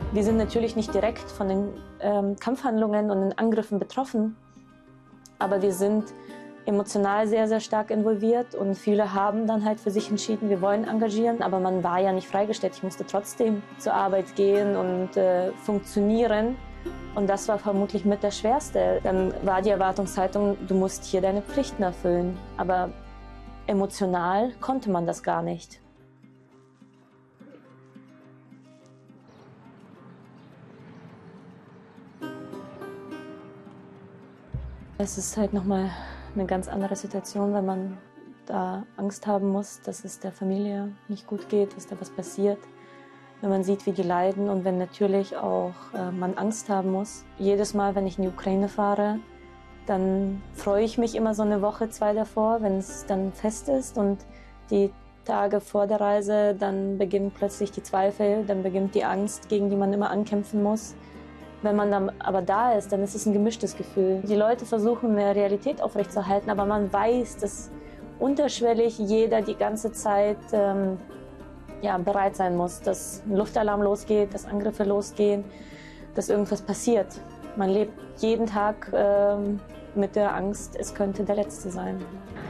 Wir sind natürlich nicht direkt von den Kampfhandlungen und den Angriffen betroffen, aber wir sind emotional sehr, sehr stark involviert und viele haben dann halt für sich entschieden, wir wollen engagieren, aber man war ja nicht freigestellt. Ich musste trotzdem zur Arbeit gehen und funktionieren und das war vermutlich mit das Schwerste. Dann war die Erwartungshaltung, du musst hier deine Pflichten erfüllen, aber emotional konnte man das gar nicht. Es ist halt nochmal eine ganz andere Situation, wenn man da Angst haben muss, dass es der Familie nicht gut geht, dass da was passiert. Wenn man sieht, wie die leiden und wenn natürlich auch man Angst haben muss. Jedes Mal, wenn ich in die Ukraine fahre, dann freue ich mich immer so eine Woche, 2 davor, wenn es dann fest ist. Und die Tage vor der Reise, dann beginnen plötzlich die Zweifel, dann beginnt die Angst, gegen die man immer ankämpfen muss. Wenn man dann aber da ist, dann ist es ein gemischtes Gefühl. Die Leute versuchen, eine Realität aufrechtzuerhalten, aber man weiß, dass unterschwellig jeder die ganze Zeit bereit sein muss, dass ein Luftalarm losgeht, dass Angriffe losgehen, dass irgendwas passiert. Man lebt jeden Tag mit der Angst, es könnte der letzte sein.